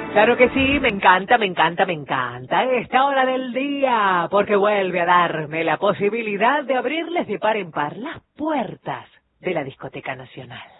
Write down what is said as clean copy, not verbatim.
Claro que sí, me encanta, me encanta, me encanta esta hora del día, porque vuelve a darme la posibilidad de abrirles de par en par las puertas de la Discoteca Nacional.